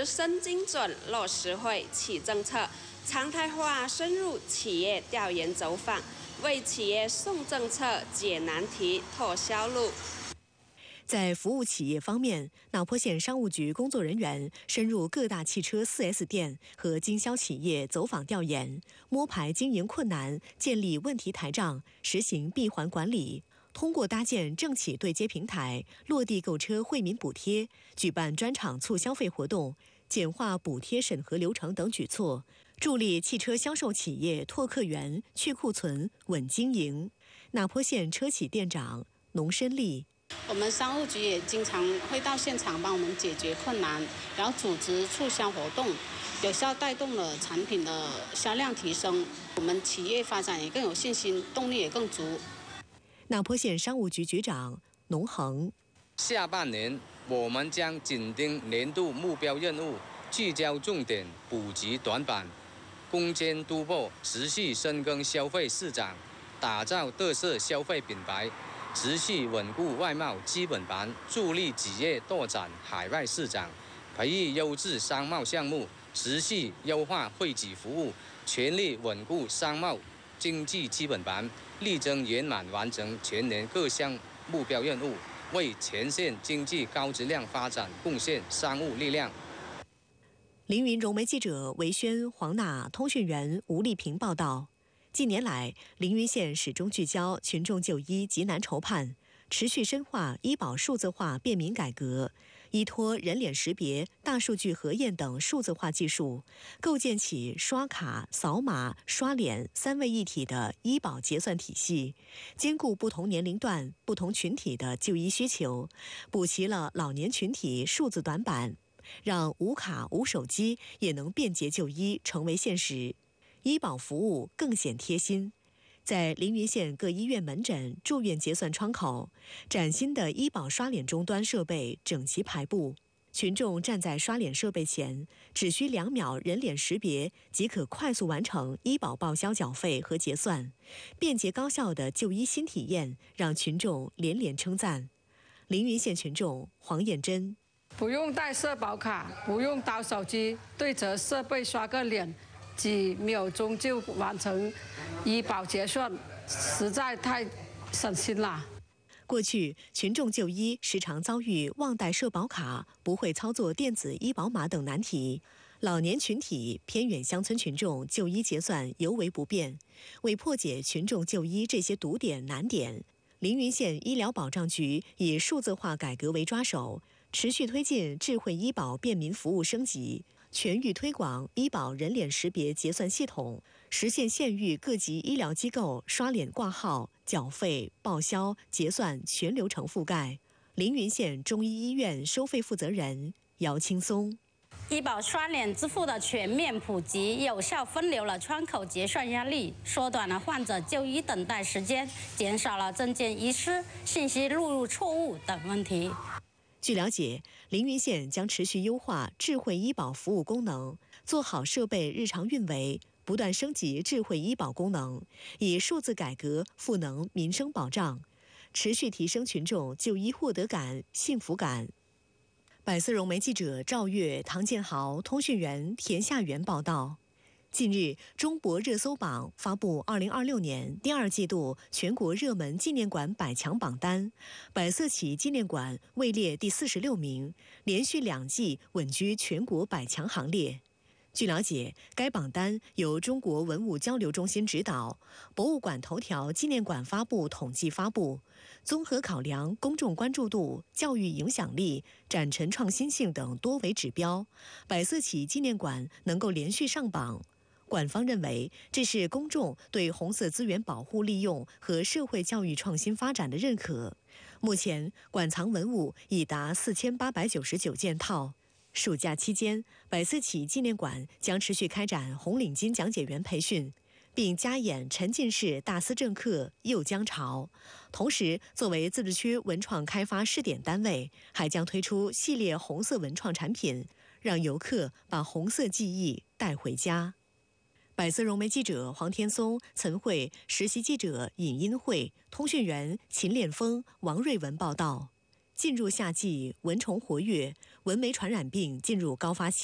深精准落实会企政策，常态化深入企业调研走访，为企业送政策、解难题、拓销路。 在服务企业方面，脑坡县商务局工作人员深入各大汽车 4S 店和经销企业走访调研，摸排经营困难，建立问题台账，实行闭环管理。通过搭建政企对接平台、落地购车惠民补贴、举办专场促消费活动、简化补贴审核流程等举措，助力汽车销售企业拓客源、去库存、稳经营。脑坡县车企店长农申利。 我们商务局也经常会到现场帮我们解决困难，然后组织促销活动，有效带动了产品的销量提升，我们企业发展也更有信心，动力也更足。 脑坡县商务局局长农恒， 下半年我们将紧盯年度目标任务，聚焦重点，补齐短板，攻坚突破，持续深耕消费市场，打造特色消费品牌。持续稳固外贸基本盘，助力企业拓展海外市场，培育优质商贸项目，持续优化惠企服务，全力稳固商贸经济基本盘，力争圆满完成全年各项目标任务，为前线经济高质量发展贡献商务力量。 凌云融媒记者韦轩、黄娜，通讯员吴丽萍报道。近年来，凌云县始终聚焦群众就医急难筹判，持续深化医保数字化便民改革，依托人脸识别、大数据核验等数字化技术，构建起刷卡、扫码、刷脸3位一体的医保结算体系，兼顾不同年龄段、不同群体的就医需求，补齐了老年群体数字短板，让无卡无手机也能便捷就医成为现实。医保服务更显贴心，在凌云县各医院门诊、住院结算窗口，崭新的医保刷脸终端设备整齐排布，群众站在刷脸设备前，只需2秒人脸识别即可快速完成医保报销缴费和结算，便捷高效的就医新体验让群众连连称赞。凌云县群众黄艳珍， 不用带社保卡，不用掏手机，对着设备刷个脸，几秒钟就完成医保结算，实在太省心了。 过去，群众就医时常遭遇忘带社保卡、不会操作电子医保码等难题，老年群体、偏远乡村群众就医结算尤为不便。为破解群众就医这些堵点难点，凌云县医疗保障局以数字化改革为抓手，持续推进智慧医保便民服务升级，全域推广医保人脸识别结算系统，实现县域各级医疗机构刷脸挂号、缴费、报销、结算全流程覆盖。凌云县中医医院收费负责人姚青松， 医保刷脸支付的全面普及，有效分流了窗口结算压力，缩短了患者就医等待时间，减少了证件遗失、信息录入错误等问题。 据了解，凌云县将持续优化智慧医保服务功能，做好设备日常运维，不断升级智慧医保功能，以数字改革赋能民生保障，持续提升群众就医获得感、幸福感。百色融媒记者赵月、唐建豪，通讯员田夏元报道。近日，中博热搜榜发布2026年第2季度全国热门纪念馆100强榜单，百色起纪念馆位列第46名，连续2季稳居全国100强行列。据了解，该榜单由中国文物交流中心指导，博物馆头条纪念馆发布统计发布，综合考量公众关注度、教育影响力、展陈创新性等多维指标，百色起纪念馆能够连续上榜。馆方认为，这是公众对红色资源保护利用和社会教育创新发展的认可。目前，馆藏文物已达4899件套。暑假期间，百色起纪念馆将持续开展红领巾讲解员培训，并加演沉浸式大思政课《右江潮》。同时，作为自治区文创开发试点单位，还将推出系列红色文创产品，让游客把红色记忆带回家。百色融媒记者黄天松、岑慧，实习记者尹英慧，通讯员秦炼峰、王瑞文报道。进入夏季，蚊虫活跃，蚊媒传染病进入高发期。